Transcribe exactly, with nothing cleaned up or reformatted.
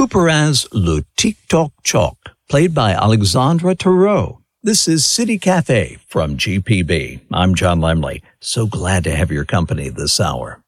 Cooper as Le Tic-Toc Choc, played by Alexandra Tarot. This is City Cafe from G P B. I'm John Lemley. So glad to have your company this hour.